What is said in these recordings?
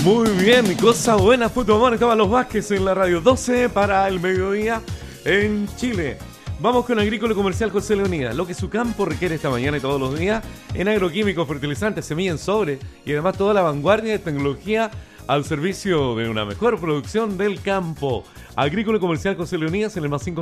Muy bien, cosa buena fue tu amor. Estaban los Vázquez en la radio 12 para el mediodía en Chile. Vamos con Agrícola Comercial José Leonidas. Lo que su campo requiere esta mañana y todos los días en agroquímicos, fertilizantes, semillas en sobre y además toda la vanguardia de tecnología al servicio de una mejor producción del campo. Agrícola Comercial José Leonidas en el más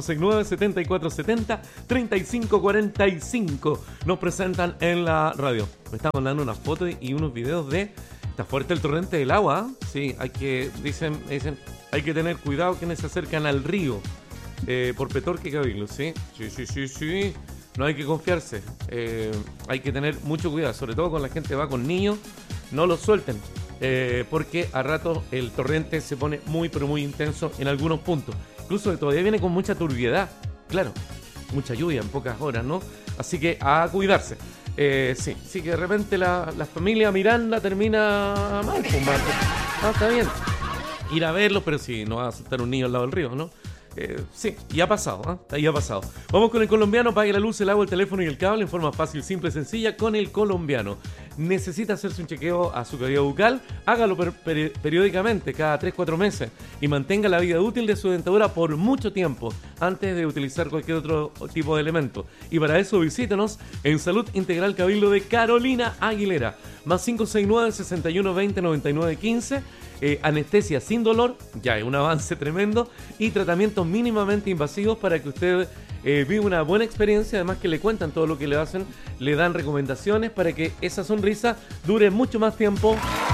569-7470-3545. Nos presentan en la radio. Me están mandando unas fotos y unos videos de... Está fuerte el torrente del agua, ¿eh? Sí, dicen, hay que tener cuidado quienes se acercan al río. Por Petorque Cabildo, ¿sí? Sí. No hay que confiarse. Hay que tener mucho cuidado, sobre todo cuando la gente va con niños. No los suelten, porque a rato el torrente se pone muy, pero muy intenso en algunos puntos. Incluso todavía viene con mucha turbiedad. Claro, mucha lluvia en pocas horas, ¿no? Así que a cuidarse. Sí que de repente la familia Miranda termina mal. Está bien. Ir a verlos, pero sí, no va a soltar un niño al lado del río, ¿no? Sí, ya ha pasado, ¿eh? Ya ha pasado. Vamos con el colombiano. Pague la luz, el agua, el teléfono y el cable en forma fácil, simple, sencilla con el colombiano. Necesita hacerse un chequeo a su cavidad bucal, hágalo periódicamente, cada 3-4 meses, y mantenga la vida útil de su dentadura por mucho tiempo antes de utilizar cualquier otro tipo de elemento. Y para eso visítenos en Salud Integral Cabildo de Carolina Aguilera, más 569-6120-9915. Anestesia sin dolor, ya es un avance tremendo, y tratamientos mínimamente invasivos para que usted viva una buena experiencia. Además que le cuentan todo lo que le hacen, le dan recomendaciones para que esa sonrisa dure mucho más tiempo